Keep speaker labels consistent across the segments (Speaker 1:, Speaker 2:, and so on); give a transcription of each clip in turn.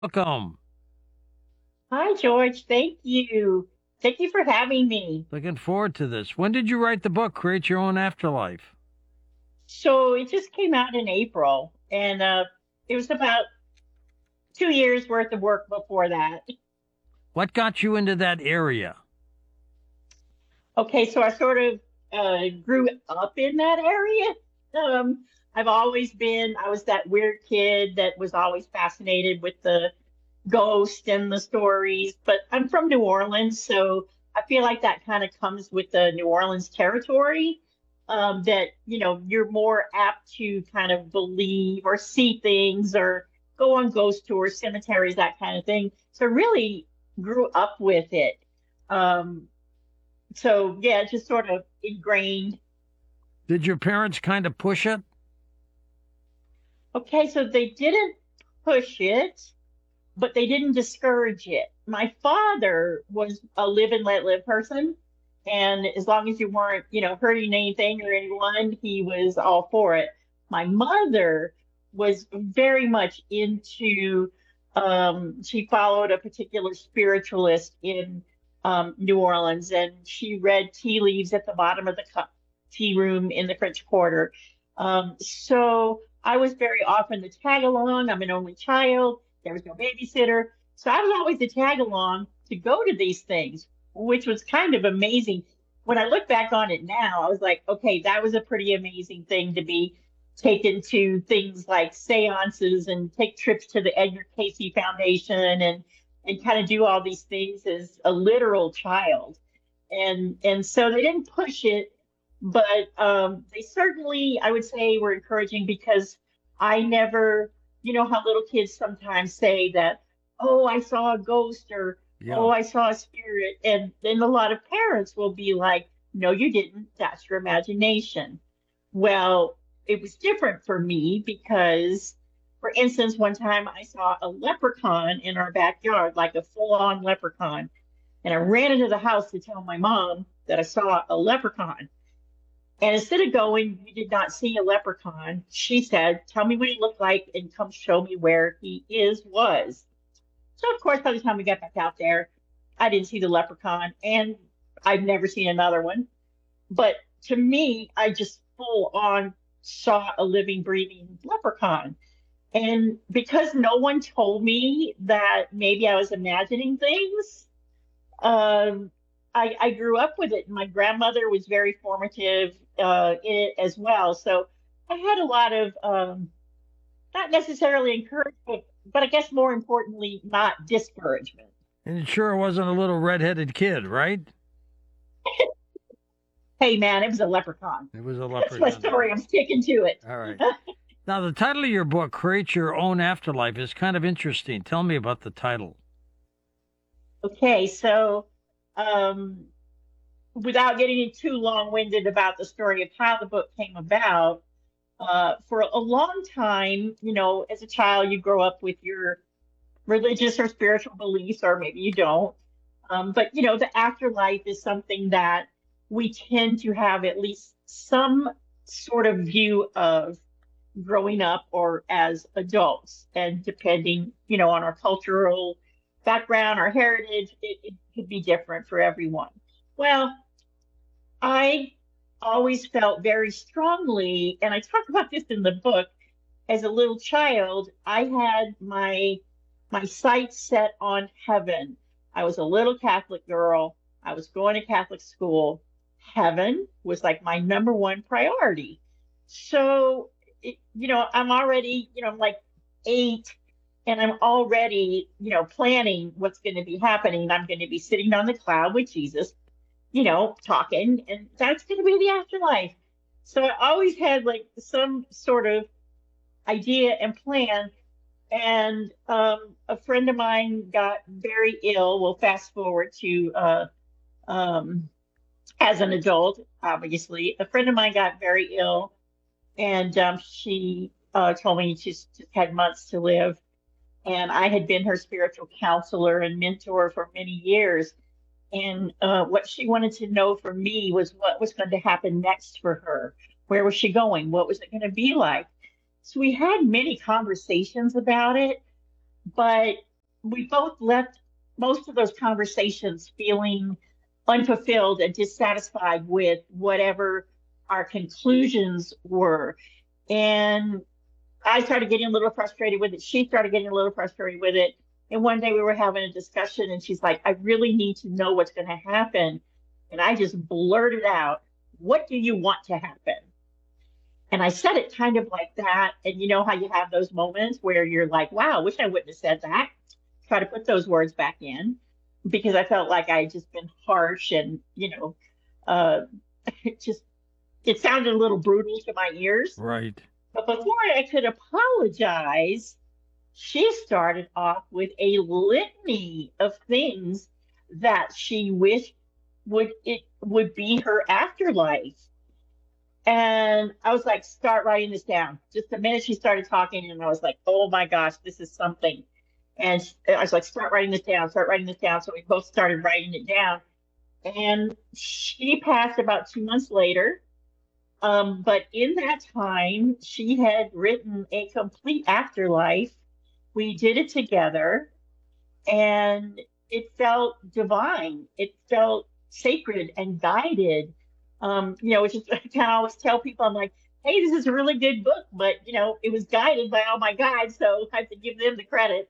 Speaker 1: Welcome.
Speaker 2: Hi, George. Thank you. Thank you for having me.
Speaker 1: Looking forward to this. When did you write the book, Create Your Own Afterlife?
Speaker 2: So it just came out in April, and it was about 2 years worth of work before that.
Speaker 1: What got you into that area?
Speaker 2: Okay, so I sort of grew up in that area. I've always been, I was that weird kid that was always fascinated with the ghost and the stories, but I'm from New Orleans, so I feel like that kind of comes with the New Orleans territory. That you're more apt to kind of believe or see things or go on ghost tours, cemeteries, that kind of thing. So I really grew up with it. Um, so yeah, just sort of ingrained.
Speaker 1: Did your parents kind of push it?
Speaker 2: Okay, so they didn't push it, but they didn't discourage it. My father was a live and let live person. And as long as you weren't, hurting anything or anyone, he was all for it. My mother was very much into, she followed a particular spiritualist in New Orleans, and she read tea leaves at the bottom of the tea room in the French Quarter. So I was very often the tag along. I'm an only child. There was no babysitter. So I was always the tag along to go to these things, which was kind of amazing. When I look back on it now, I was like, okay, that was a pretty amazing thing to be taken to things like seances and take trips to the Edgar Casey Foundation and kind of do all these things as a literal child. And so they didn't push it, but they certainly, I would say, were encouraging because I never, you know how little kids sometimes say that, oh, I saw a ghost or
Speaker 1: Yeah.
Speaker 2: oh, I saw a spirit. And then a lot of parents will be like, no, you didn't. That's your imagination. Well, it was different for me because, for instance, one time I saw a leprechaun in our backyard, like a full on leprechaun. And I ran into the house to tell my mom that I saw a leprechaun. And instead of going, you did not see a leprechaun, she said, tell me what he looked like and come show me where he was. So, of course, by the time we got back out there, I didn't see the leprechaun and I've never seen another one. But to me, I just full on saw a living, breathing leprechaun. And because no one told me that maybe I was imagining things, um, I grew up with it. My grandmother was very formative in it as well. So I had a lot of not necessarily encouragement, but I guess more importantly, not discouragement.
Speaker 1: And it sure wasn't a little redheaded kid, right?
Speaker 2: Hey, man, it was a leprechaun.
Speaker 1: It was a
Speaker 2: That's my
Speaker 1: leprechaun.
Speaker 2: story. I'm sticking to it.
Speaker 1: All right. Now, the title of your book, Create Your Own Afterlife, is kind of interesting. Tell me about the title.
Speaker 2: Okay, so um, without getting too long-winded about the story of how the book came about, for a long time, as a child, you grow up with your religious or spiritual beliefs, or maybe you don't. But the afterlife is something that we tend to have at least some sort of view of growing up or as adults. And depending, on our cultural background, our heritage, it could be different for everyone. Well, I always felt very strongly, and I talk about this in the book. As a little child, I had my sights set on heaven. I was a little Catholic girl. I was going to Catholic school. Heaven was like my number one priority. So, I'm already, I'm like 8 and I'm already, planning what's going to be happening. I'm going to be sitting on the cloud with Jesus, talking, and that's going to be the afterlife. So I always had like some sort of idea and plan. And a friend of mine got very ill. We'll fast forward to um, as an adult, obviously. A friend of mine got very ill, and she told me she just had months to live. And I had been her spiritual counselor and mentor for many years. And what she wanted to know from me was what was going to happen next for her. Where was she going? What was it going to be like? So we had many conversations about it, but we both left most of those conversations feeling unfulfilled and dissatisfied with whatever our conclusions were. And I started getting a little frustrated with it. She started getting a little frustrated with it. And one day we were having a discussion, and she's like, I really need to know what's going to happen. And I just blurted out, what do you want to happen? And I said it kind of like that. And you know how you have those moments where you're like, wow, wish I wouldn't have said that. Try to put those words back in because I felt like I had just been harsh and, uh, it just, it sounded a little brutal to my ears.
Speaker 1: Right.
Speaker 2: But before I could apologize, she started off with a litany of things that she wished would be her afterlife. And I was like, start writing this down. Just the minute she started talking, and I was like, oh my gosh, this is something. And I was like, start writing this down, start writing this down. So we both started writing it down. And she passed about 2 months later. But in that time, she had written a complete afterlife. We did it together, and it felt divine. It felt sacred and guided. Which is I kind of always tell people, I'm like, hey, this is a really good book, but it was guided by all my guides, so I have to give them the credit.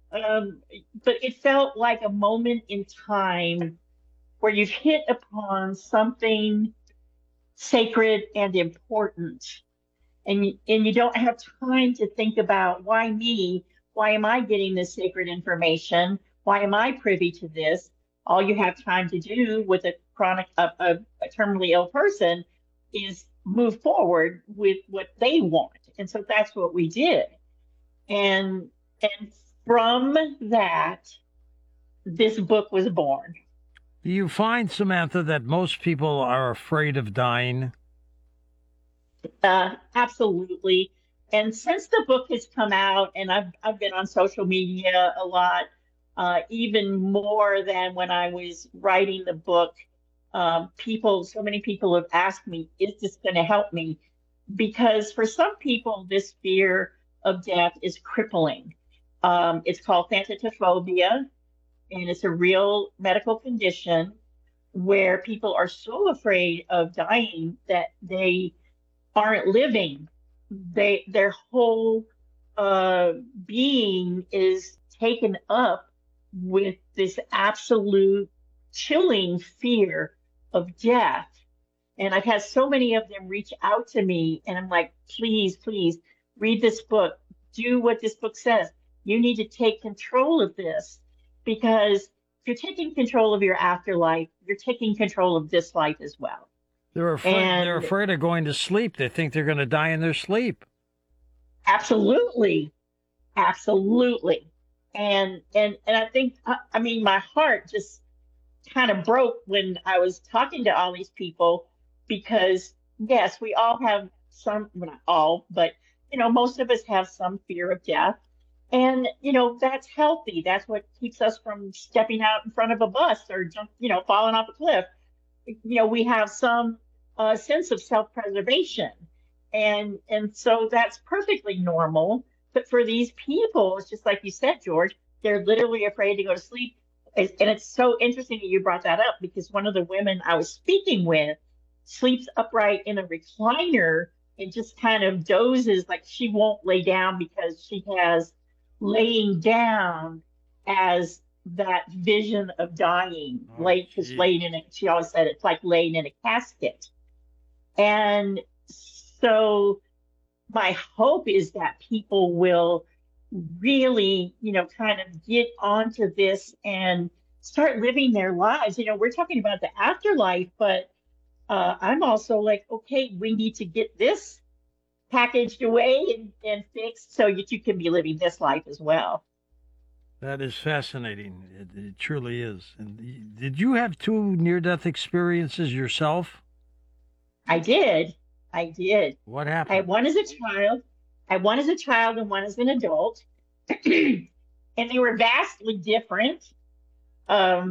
Speaker 2: But it felt like a moment in time where you've hit upon something sacred and important, and you don't have time to think about why me, why am I getting this sacred information, why am I privy to this. All you have time to do with a terminally ill person is move forward with what they want. And so that's what we did. And from that, this book was born.
Speaker 1: Do you find, Samantha, that most people are afraid of dying?
Speaker 2: Absolutely. And since the book has come out, and I've been on social media a lot, even more than when I was writing the book, so many people have asked me, is this going to help me? Because for some people, this fear of death is crippling. It's called thanatophobia, and it's a real medical condition where people are so afraid of dying that they aren't living. Their whole being is taken up with this absolute chilling fear of death. And I've had so many of them reach out to me, and I'm like, please, please read this book. Do what this book says. You need to take control of this, because if you're taking control of your afterlife, you're taking control of this life as well.
Speaker 1: They're afraid of going to sleep. They think they're going to die in their sleep.
Speaker 2: Absolutely. Absolutely. And I think, I mean, my heart just kind of broke when I was talking to all these people, because yes, we all have some, well, not all, but most of us have some fear of death. And that's healthy. That's what keeps us from stepping out in front of a bus or falling off a cliff. We have some sense of self-preservation, and so that's perfectly normal. But for these people, it's just like you said, George, they're literally afraid to go to sleep. And it's so interesting that you brought that up, because one of the women I was speaking with sleeps upright in a recliner and just kind of dozes, like she won't lay down because she has laying down as that vision of dying. She always said it's like laying in a casket. And so my hope is that people will really, kind of get onto this and start living their lives. We're talking about the afterlife, but I'm also like, okay, we need to get this packaged away and fixed so that you can be living this life as well.
Speaker 1: That is fascinating. It truly is. And did you have 2 near-death experiences yourself?
Speaker 2: I did.
Speaker 1: What
Speaker 2: I
Speaker 1: happened?
Speaker 2: had one as a child. And one as an adult. And they were vastly different. So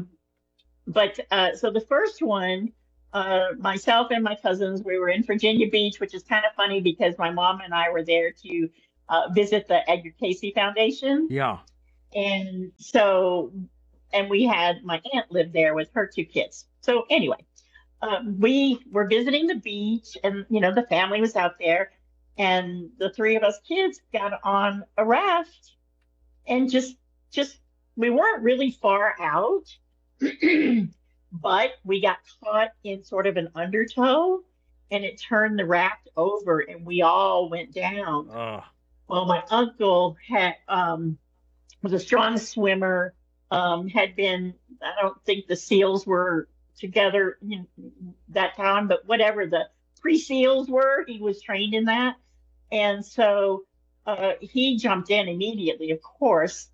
Speaker 2: the first one, myself and my cousins, we were in Virginia Beach, which is kind of funny because my mom and I were there to visit the Edgar Cayce Foundation.
Speaker 1: Yeah.
Speaker 2: And so, and we had my aunt lived there with her two kids. So anyway, we were visiting the beach, and the family was out there, and the three of us kids got on a raft and just we weren't really far out, but we got caught in sort of an undertow, and it turned the raft over, and we all went down.
Speaker 1: Oh,
Speaker 2: Well, my uncle had was a strong swimmer. Had been, I don't think the SEALs were together that time, but whatever the pre-SEALs were, he was trained in that. And so he jumped in immediately, of course.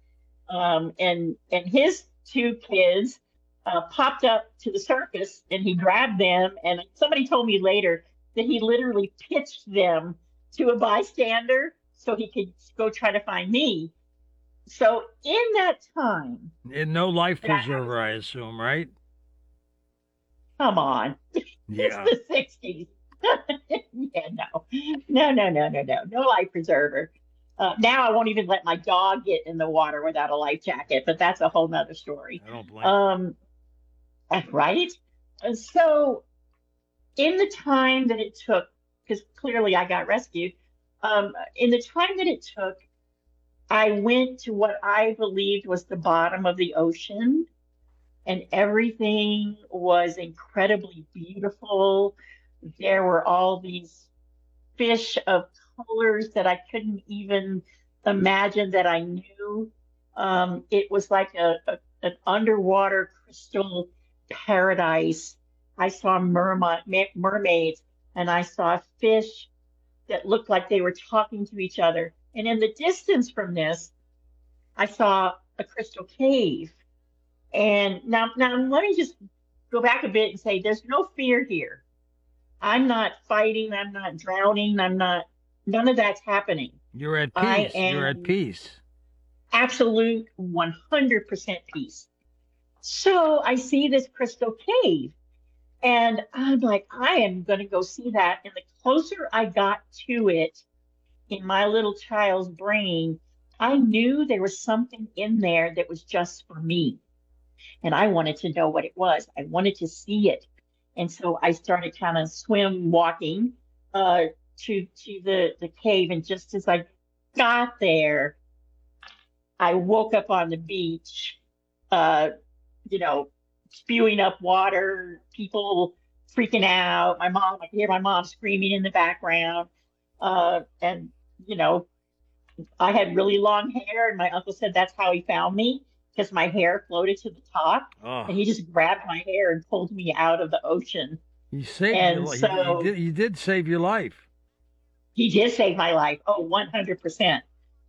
Speaker 2: And his two kids popped up to the surface, and he grabbed them. And somebody told me later that he literally pitched them to a bystander so he could go try to find me. So in that time,
Speaker 1: and no life
Speaker 2: that I was,
Speaker 1: preserver, I assume, right?
Speaker 2: come on, it's
Speaker 1: Yeah.
Speaker 2: the 60s. Yeah, no life preserver. Now I won't even let my dog get in the water without a life jacket, but that's a whole nother story.
Speaker 1: I don't blame you.
Speaker 2: Right? So in the time that it took, because clearly I got rescued, in the time that it took, I went to what I believed was the bottom of the ocean, and everything was incredibly beautiful. There were all these fish of colors that I couldn't even imagine that I knew. It was like an underwater crystal paradise. I saw mermaids, and I saw fish that looked like they were talking to each other. And in the distance from this, I saw a crystal cave. And now let me just go back a bit and say there's no fear here. I'm not fighting. I'm not drowning. None of that's happening.
Speaker 1: You're at
Speaker 2: I
Speaker 1: peace. You're at
Speaker 2: am
Speaker 1: peace.
Speaker 2: absolute 100% peace. So I see this crystal cave, and I'm like, I am going to go see that. And the closer I got to it in my little child's brain, I knew there was something in there that was just for me. And I wanted to know what it was. I wanted to see it. And so I started kind of swim walking uh, to the cave. And just as I got there, I woke up on the beach, uh, you know, spewing up water, people freaking out. I could hear my mom screaming in the background. And, you know, I had really long hair, and my uncle said that's how he found me because my hair floated to the top.
Speaker 1: Oh,
Speaker 2: And he just grabbed my hair and pulled me out of the ocean.
Speaker 1: you saved your
Speaker 2: And
Speaker 1: life. You
Speaker 2: so
Speaker 1: did. You did save your life.
Speaker 2: he did save my life. Oh, 100%.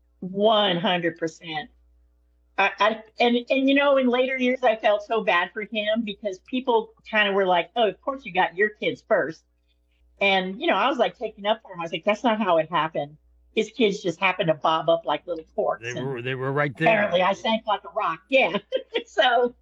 Speaker 2: 100%. And in later years, I felt so bad for him because people kind of were like, "Oh, of course you got your kids first." And I was like taking up for him. I was like, "That's not how it happened. His kids just happened to bob up like little
Speaker 1: They
Speaker 2: corks, and
Speaker 1: were. They were right there.
Speaker 2: apparently I sank like a rock." Yeah. So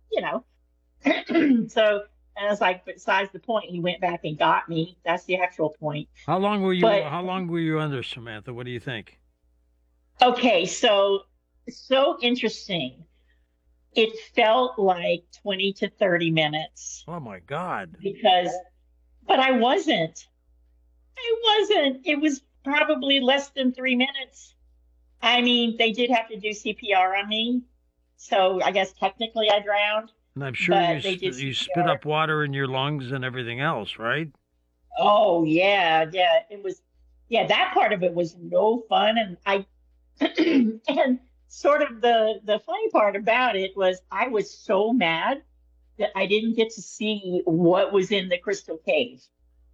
Speaker 2: so and I was like, but besides the point, he went back and got me. That's the actual point.
Speaker 1: How long were you?
Speaker 2: But
Speaker 1: How long were you under, Samantha? What do you think?
Speaker 2: okay, so interesting. It felt like 20 to 30 minutes
Speaker 1: Oh my God!
Speaker 2: because, but I wasn't. I wasn't. It was probably less than 3 minutes. I mean, they did have to do CPR on me. So I guess technically I drowned,
Speaker 1: And I'm sure
Speaker 2: but they did
Speaker 1: you spit
Speaker 2: CPR.
Speaker 1: up water in your lungs and everything else, right?
Speaker 2: Oh, yeah, yeah. It was, yeah, that part of it was no fun. And and sort of the funny part about it was I was so mad that I didn't get to see what was in the crystal cave.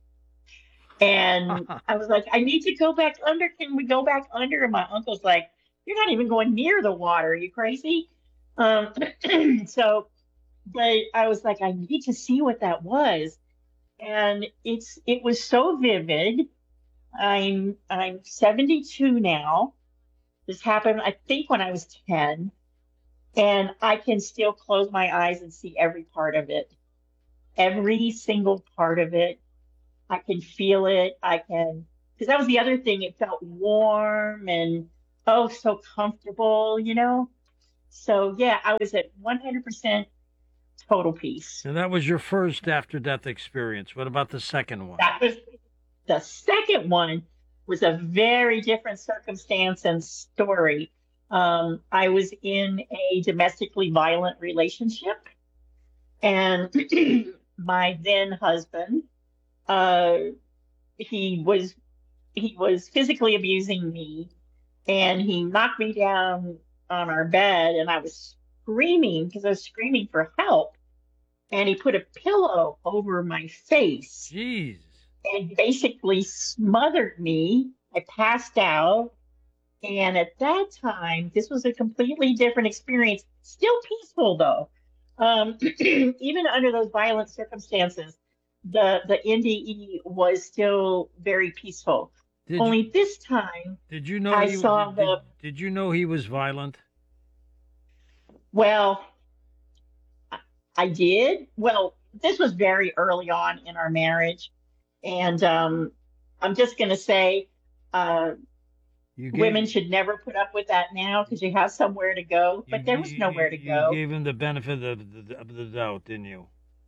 Speaker 2: And I was like, I need to go back under. Can we go back under? And my uncle's like, you're not even going near the water. Are you crazy? Um, so, but I was like, I need to see what that was. And it was so vivid. I'm 72 now. This happened, I think, when I was 10, and I can still close my eyes and see every part of it, every single part of it. I can feel it. I can, because that was the other thing. It felt warm and oh, so comfortable. So yeah, I was at 100% total peace.
Speaker 1: And that was your first after-death experience. What about the second one?
Speaker 2: That was the second one was a very different circumstance and story. I was in a domestically violent relationship, and my then husband, uh, he was physically abusing me, and he knocked me down on our bed, and I was screaming because I was screaming for help, and he put a pillow over my face
Speaker 1: Jeez.
Speaker 2: and basically smothered me. I passed out. And at that time, this was a completely different experience, still peaceful though. Even under those violent circumstances, the NDE was still very peaceful.
Speaker 1: Did you,
Speaker 2: Only this time,
Speaker 1: did you know
Speaker 2: I
Speaker 1: he
Speaker 2: saw
Speaker 1: did you know he was violent?
Speaker 2: well, I did. Well, this was very early on in our marriage. And I'm just going to say, uh,
Speaker 1: You
Speaker 2: women should never put up with that now because you have somewhere to go, but there was nowhere to
Speaker 1: you
Speaker 2: go.
Speaker 1: gave him the benefit of the doubt, didn't you?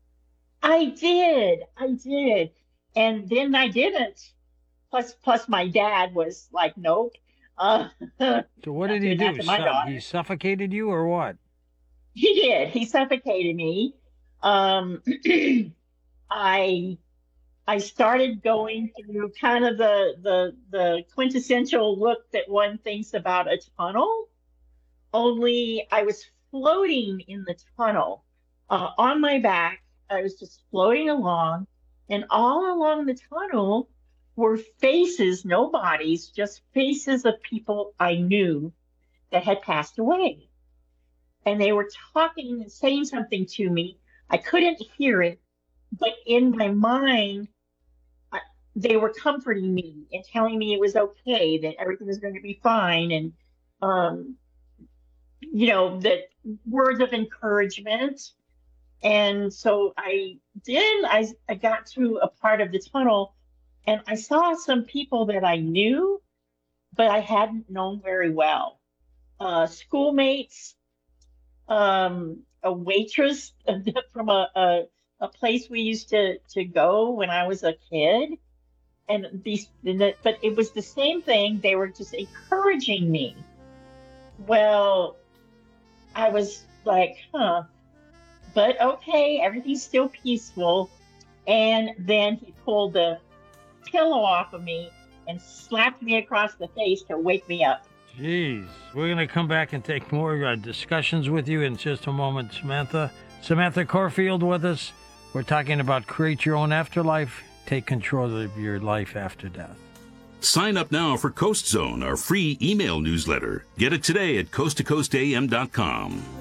Speaker 2: I did. And then I didn't. Plus my dad was like, nope. Uh,
Speaker 1: So what did he
Speaker 2: doing that
Speaker 1: do?
Speaker 2: to my daughter.
Speaker 1: He suffocated you or what?
Speaker 2: He did. He suffocated me. Um, I I started going through kind of the quintessential look that one thinks about a tunnel, only I was floating in the tunnel on my back. I was just floating along, and all along the tunnel were faces, no bodies, just faces of people I knew that had passed away. And they were talking and saying something to me. I couldn't hear it, but in my mind, they were comforting me and telling me it was okay, that everything was going to be fine, and um, that words of encouragement. And so I got to a part of the tunnel, and I saw some people that I knew, but I hadn't known very well. Schoolmates, a waitress from a place we used to go when I was a kid. But it was the same thing. They were just encouraging me. Well, I was like, huh, but okay, everything's still peaceful. And then he pulled the pillow off of me and slapped me across the face to wake me up.
Speaker 1: Jeez. We're going to come back and take more discussions with you in just a moment, Samantha. Samantha Corfield with us. We're talking about create your own afterlife. Take control of your life after death.
Speaker 3: Sign up now for Coast Zone, our free email newsletter. Get it today at coasttocoastam.com.